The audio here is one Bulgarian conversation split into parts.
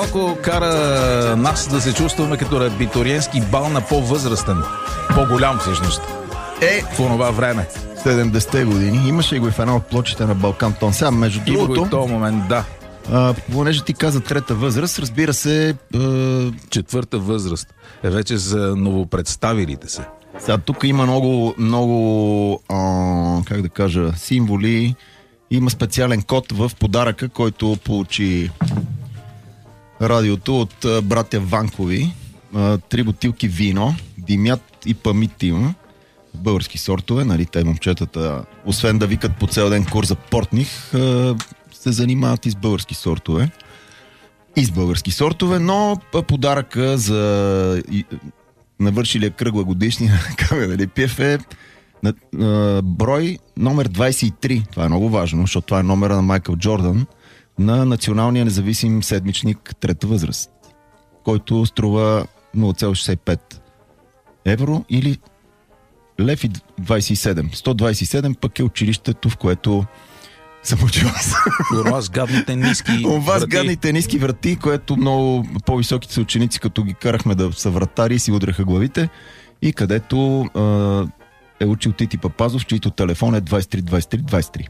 Малко кара нас да се чувстваме като абитуриентски бал на по-възрастен, по-голям всъщност. В онова време. 70-те години. Имаше го и в една от плочите на Балкан Тон. Сега, между другото... И в този момент, да. Понеже ти каза трета възраст, разбира се... Четвърта възраст е вече за новопредставилите се. Сега, тук има много как да кажа, символи. Има специален код в подаръка, който получи радиото от братя Ванкови. 3 бутилки вино, димят и памит има. Български сортове, нали, те момчетата, освен да викат по цял ден курс за портних, се занимават и с български сортове. И с български сортове, но подаръка за навършилия кръгла годишнина на Камен Липиев е брой номер 23. Това е много важно, защото това е номера на Майкъл Джордан на националния независим седмичник трета възраст, който струва 0,65 евро или лев и 27. 127 пък е училището, в което съм учил аз. Това с гадните ниски врати. Това с гадните ниски врати, което много по-високите са ученици, като ги карахме да са вратари, си удреха главите, и където е учил Тити Папазов, чийто телефон е 23.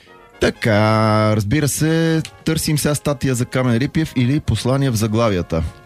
Така, разбира се, търсим сега статия за Камен Рипиев или послания в заглавията.